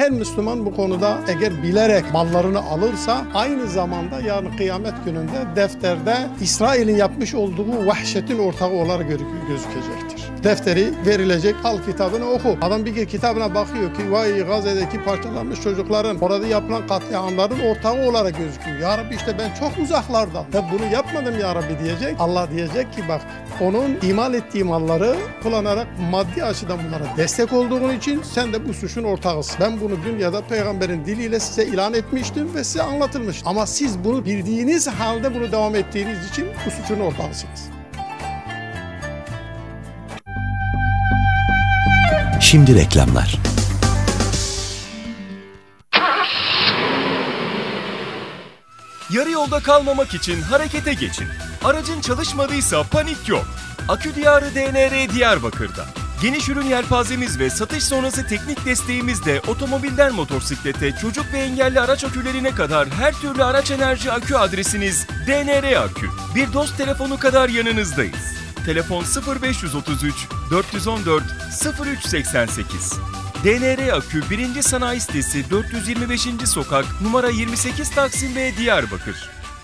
Her Müslüman bu konuda eğer bilerek mallarını alırsa aynı zamanda yarın kıyamet gününde defterde İsrail'in yapmış olduğu vahşetin ortağı olarak gözükecektir. Defteri verilecek, al kitabını oku. Adam bir kitabına bakıyor ki vay Gazze'deki parçalanmış çocukların orada yapılan katliamların ortağı olarak gözüküyor. Ya Rabbi işte ben çok uzaklardan ve bunu yapmadım ya Rabbi diyecek. Allah diyecek ki bak onun imal ettiği malları kullanarak maddi açıdan bunlara destek olduğun için sen de bu suçun ortağısın. Ben bunu dünyada peygamberin diliyle size ilan etmiştim ve size anlatılmış. Ama siz bunu bildiğiniz halde bunu devam ettiğiniz için bu suçun ortağısınız. Şimdi reklamlar. Yarı yolda kalmamak için harekete geçin. Aracın çalışmadıysa panik yok. Akü Diyarı DNR Diyarbakır'da. Geniş ürün yelpazemiz ve satış sonrası teknik desteğimizle otomobilden motosiklete, çocuk ve engelli araç akülerine kadar her türlü araç enerji akü adresiniz DNR Akü. Bir dost telefonu kadar yanınızdayız. Telefon 0533 414 0388. DNR Akü 1. Sanayi Sitesi 425. Sokak numara 28 Taksim B Diyarbakır.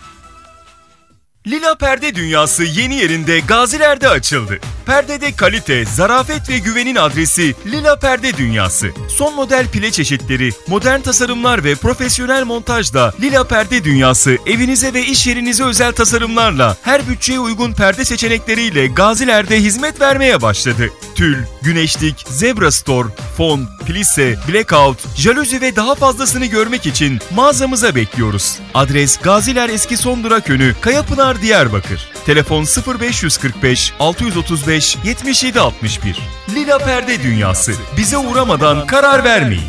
Lila Perde Dünyası yeni yerinde Gaziler'de açıldı. Perdede kalite, zarafet ve güvenin adresi Lila Perde Dünyası. Son model pile çeşitleri, modern tasarımlar ve profesyonel montajla Lila Perde Dünyası evinize ve iş yerinize özel tasarımlarla her bütçeye uygun perde seçenekleriyle Gaziler'de hizmet vermeye başladı. Tül, güneşlik, zebra store, fon, plise, blackout, jaluzi ve daha fazlasını görmek için mağazamıza bekliyoruz. Adres Gaziler Eski Son Durak Önü, Kayapınar, Diyarbakır. Telefon 0545 635 77 61. Lila Perde Dünyası. Bize uğramadan karar vermeyin.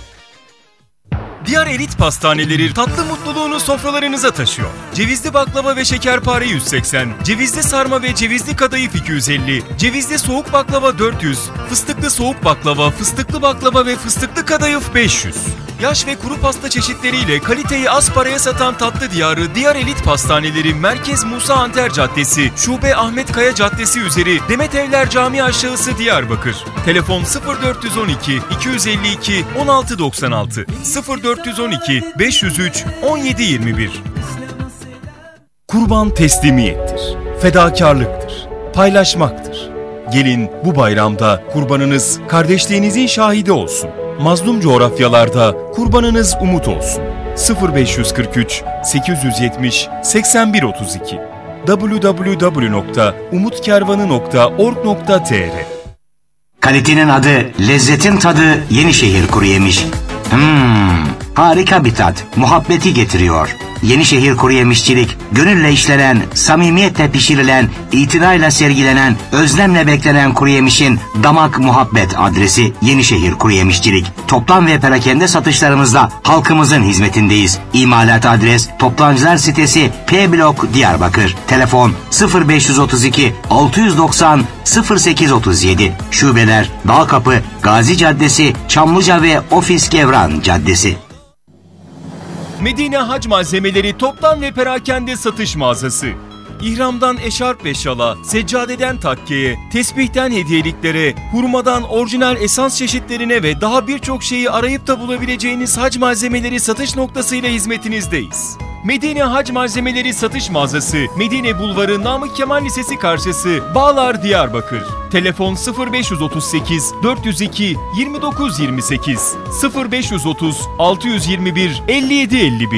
Diyar Elit Pastaneleri tatlı mutluluğunu sofralarınıza taşıyor. Cevizli baklava ve şekerpare 180, cevizli sarma ve cevizli kadayıf 250, cevizli soğuk baklava 400, fıstıklı soğuk baklava, fıstıklı baklava ve fıstıklı kadayıf 500. Yaş ve kuru pasta çeşitleriyle kaliteyi az paraya satan tatlı diyarı Diyar Elit Pastaneleri Merkez Musa Anter Caddesi, Şube Ahmet Kaya Caddesi üzeri Demet Evler Camii aşağısı Diyarbakır. Telefon 0412 252 1696 0412 503 1721. Kurban teslimiyettir, fedakarlıktır, paylaşmaktır. Gelin bu bayramda kurbanınız kardeşliğinizin şahidi olsun. Mazlum coğrafyalarda kurbanınız umut olsun. 0543 870 8132 www.umutkervanı.org.tr. Kalitenin adı, lezzetin tadı Yenişehir Kuruyemiş. Harika bir tat, muhabbeti getiriyor. Yenişehir Kuruyemişçilik, gönülle işlenen, samimiyetle pişirilen, itinayla sergilenen, özlemle beklenen kuruyemişin damak muhabbet adresi Yenişehir Kuruyemişçilik. Toplam ve perakende satışlarımızla halkımızın hizmetindeyiz. İmalat adres Toptancılar Sitesi P Blok Diyarbakır. Telefon 0532 690 0837. Şubeler Dağkapı, Gazi Caddesi, Çamlıca ve Ofis Gevran Caddesi. Medine Hac Malzemeleri toptan ve perakende satış mağazası. İhramdan eşarp ve şala, seccadeden takkeye, tesbihten hediyeliklere, hurmadan orijinal esans çeşitlerine ve daha birçok şeyi arayıp da bulabileceğiniz hac malzemeleri satış noktasıyla hizmetinizdeyiz. Medine Hac Malzemeleri satış mağazası, Medine Bulvarı Namık Kemal Lisesi karşısı, Bağlar, Diyarbakır. Telefon 0538 402 2928 0530 621 5751.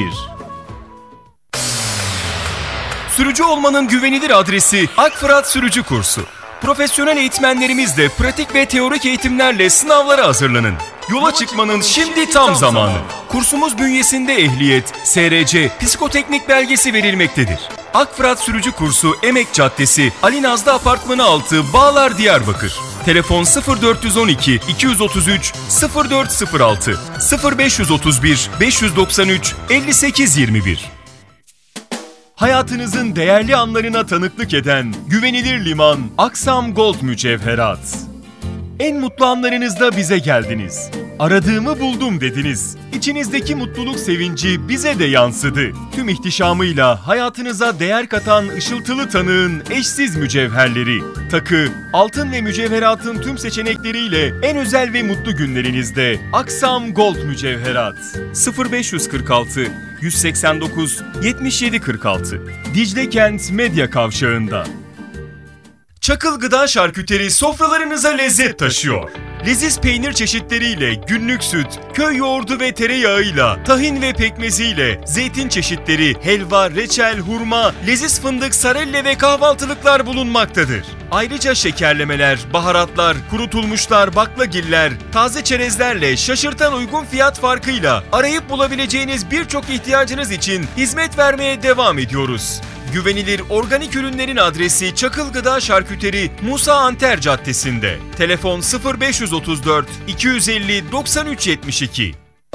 Sürücü olmanın güvenilir adresi Akfırat Sürücü Kursu. Profesyonel eğitmenlerimizle pratik ve teorik eğitimlerle sınavlara hazırlanın. Yola çıkmanın şimdi tam zamanı. Kursumuz bünyesinde ehliyet, SRC, psikoteknik belgesi verilmektedir. Akfırat Sürücü Kursu Emek Caddesi, Ali Nazlı Apartmanı 6, Bağlar, Diyarbakır. Telefon 0412 233 0406 0531 593 5821. Hayatınızın değerli anlarına tanıklık eden güvenilir liman Aksam Gold Mücevherat. En mutlu anlarınızda bize geldiniz. Aradığımı buldum dediniz. İçinizdeki mutluluk sevinci bize de yansıdı. Tüm ihtişamıyla hayatınıza değer katan ışıltılı tanığın eşsiz mücevherleri. Takı, altın ve mücevheratın tüm seçenekleriyle en özel ve mutlu günlerinizde Aksam Gold Mücevherat. 0546 189 7746 Dicle Kent Medya Kavşağı'nda. Çakıl Gıda Şarküteri sofralarınıza lezzet taşıyor. Leziz peynir çeşitleriyle, günlük süt, köy yoğurdu ve tereyağıyla, tahin ve pekmeziyle, zeytin çeşitleri, helva, reçel, hurma, leziz fındık, sarelle ve kahvaltılıklar bulunmaktadır. Ayrıca şekerlemeler, baharatlar, kurutulmuşlar, baklagiller, taze çerezlerle şaşırtan uygun fiyat farkıyla arayıp bulabileceğiniz birçok ihtiyacınız için hizmet vermeye devam ediyoruz. Güvenilir organik ürünlerin adresi Çakıl Gıda Şarküteri Musa Anter Caddesi'nde. Telefon 0534 250 93 72.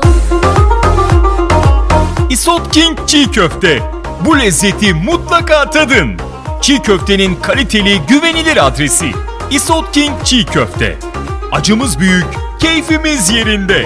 Isot King Çiğ Köfte. Bu lezzeti mutlaka tadın. Çiğ köftenin kaliteli, güvenilir adresi Isot King Çiğ Köfte. Acımız büyük, keyfimiz yerinde.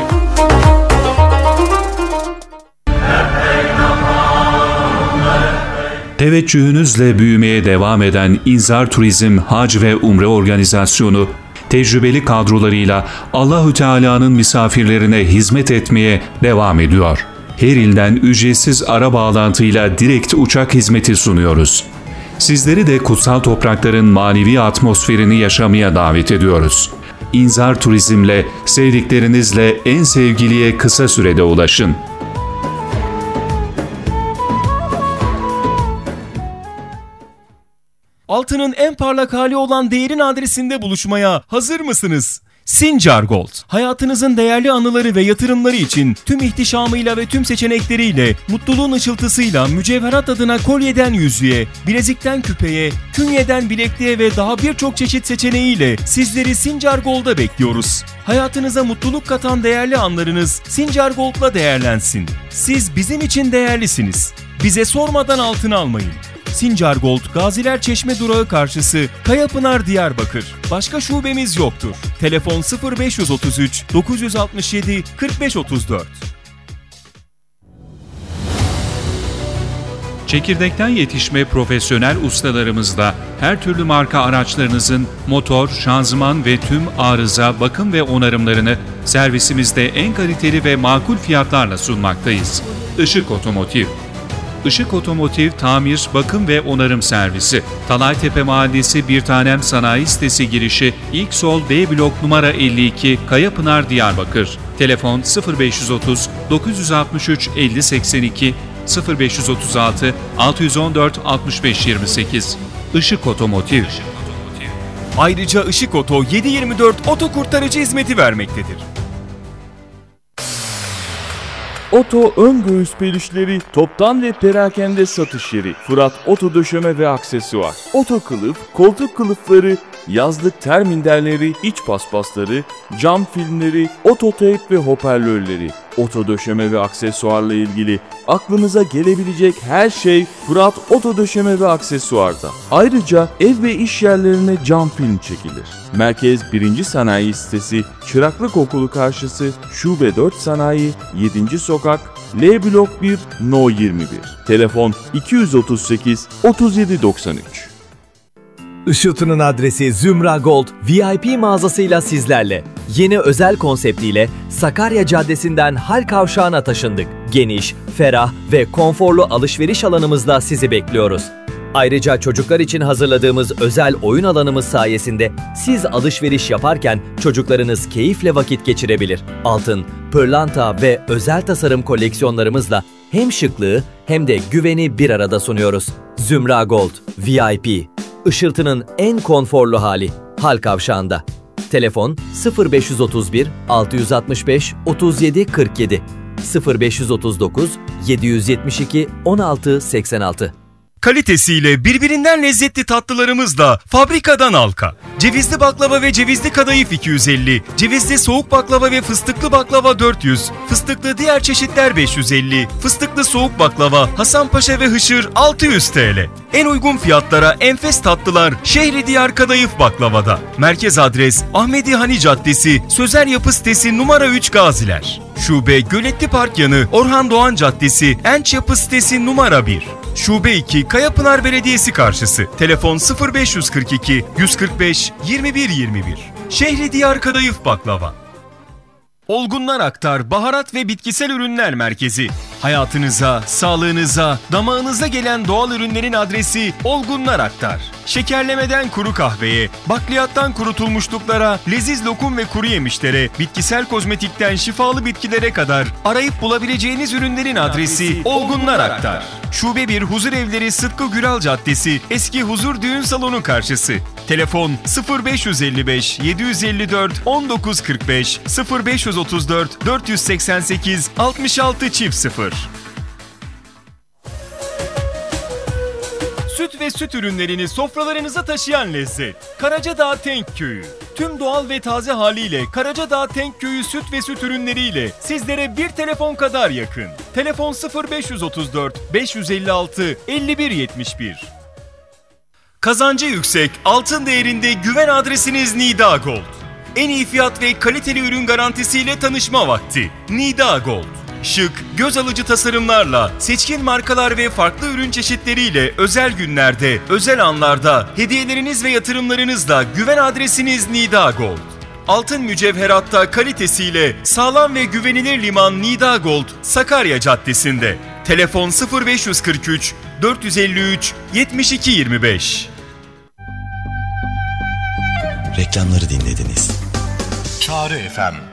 Teveccühünüzle büyümeye devam eden İnzar Turizm Hac ve Umre Organizasyonu, tecrübeli kadrolarıyla Allahü Teala'nın misafirlerine hizmet etmeye devam ediyor. Her ilden ücretsiz ara bağlantıyla direkt uçak hizmeti sunuyoruz. Sizleri de kutsal toprakların manevi atmosferini yaşamaya davet ediyoruz. İnzar Turizm'le sevdiklerinizle en sevgiliye kısa sürede ulaşın. Altının en parlak hali olan değerin adresinde buluşmaya hazır mısınız? Sincar Gold, hayatınızın değerli anıları ve yatırımları için tüm ihtişamıyla ve tüm seçenekleriyle, mutluluğun ışıltısıyla mücevherat adına kolyeden yüzüğe, bilezikten küpeye, künyeden bilekliğe ve daha birçok çeşit seçeneğiyle sizleri Sincar Gold'a bekliyoruz. Hayatınıza mutluluk katan değerli anlarınız Sincar Gold'la değerlensin. Siz bizim için değerlisiniz. Bize sormadan altın almayın. Sincar Gold, Gaziler Çeşme durağı karşısı, Kayapınar, Diyarbakır. Başka şubemiz yoktur. Telefon 0533 967 4534. Çekirdekten yetişme profesyonel ustalarımızla her türlü marka araçlarınızın motor, şanzıman ve tüm arıza, bakım ve onarımlarını servisimizde en kaliteli ve makul fiyatlarla sunmaktayız. Işık Otomotiv. Işık Otomotiv Tamir, Bakım ve Onarım Servisi. Talaytepe Mahallesi Bir Tanem Sanayi Sitesi girişi ilk sol D blok numara 52 Kayapınar, Diyarbakır. Telefon 0530 963 50 82 0536 614 65 28. Işık Otomotiv. Ayrıca Işık Oto 7/24 oto kurtarıcı hizmeti vermektedir. Oto ön göğüs pelişleri, toptan ve perakende satış yeri. Fırat Oto Döşeme ve Aksesuar. Oto kılıf, koltuk kılıfları, yazlık terminderleri, iç paspasları, cam filmleri, ototeyp ve hoparlörleri. Oto döşeme ve aksesuarla ilgili aklınıza gelebilecek her şey Fırat Oto Döşeme ve Aksesuar'da. Ayrıca ev ve iş yerlerine cam film çekilir. Merkez 1. Sanayi Sitesi, Çıraklık Okulu karşısı, Şube 4 Sanayi, 7. Sokak, L blok 1, No 21. Telefon 238 37 93. Işıltı'nın adresi Zümra Gold VIP mağazasıyla sizlerle. Yeni özel konseptiyle Sakarya Caddesi'nden Hal Kavşağı'na taşındık. Geniş, ferah ve konforlu alışveriş alanımızla sizi bekliyoruz. Ayrıca çocuklar için hazırladığımız özel oyun alanımız sayesinde siz alışveriş yaparken çocuklarınız keyifle vakit geçirebilir. Altın, pırlanta ve özel tasarım koleksiyonlarımızla hem şıklığı hem de güveni bir arada sunuyoruz. Zümra Gold VIP. Işıltı'nın en konforlu hali Hal Kavşağı'nda. Telefon 0531 665 37 47 0539 772 16 86. Kalitesiyle birbirinden lezzetli tatlılarımızla fabrikadan halka. Cevizli baklava ve cevizli kadayıf 250, cevizli soğuk baklava ve fıstıklı baklava 400, fıstıklı diğer çeşitler 550, fıstıklı soğuk baklava, Hasanpaşa ve Hışır 600 TL. En uygun fiyatlara enfes tatlılar Şehridiyar Kadayıf Baklava'da. Merkez adres Ahmedi Hani Caddesi, Sözer Yapı Sitesi numara 3 Gaziler. Şube Göletli Park yanı Orhan Doğan Caddesi, Enç Yapı Sitesi numara 1. Şube 2 Kayapınar Belediyesi karşısı. Telefon 0542 145 2121. Şehridiyar Kadayıf Baklava. Olgunlar Aktar Baharat ve Bitkisel Ürünler Merkezi. Hayatınıza, sağlığınıza, damağınıza gelen doğal ürünlerin adresi Olgunlar Aktar. Şekerlemeden kuru kahveye, bakliyattan kurutulmuşluklara, leziz lokum ve kuru yemişlere, bitkisel kozmetikten şifalı bitkilere kadar arayıp bulabileceğiniz ürünlerin adresi Olgunlar Aktar. Şube 1 Huzur Evleri Sıtkı Gürel Caddesi, Eski Huzur Düğün Salonu karşısı. Telefon 0555 754 1945 0534 488 66 0. Süt ve süt ürünlerini sofralarınıza taşıyan lezzet. Karacadağ Tenk Köyü. Tüm doğal ve taze haliyle Karacadağ Tenk Köyü süt ve süt ürünleriyle sizlere bir telefon kadar yakın. Telefon 0534 556 51 71. Kazancı yüksek, altın değerinde güven adresiniz Nida Gold. En iyi fiyat ve kaliteli ürün garantisiyle tanışma vakti. Nida Gold. Şık, göz alıcı tasarımlarla, seçkin markalar ve farklı ürün çeşitleriyle özel günlerde, özel anlarda, hediyeleriniz ve yatırımlarınızla güven adresiniz Nida Gold. Altın mücevheratta kalitesiyle sağlam ve güvenilir liman Nida Gold, Sakarya Caddesi'nde. Telefon 0543 453 72 25. Reklamları dinlediniz. Çağrı FM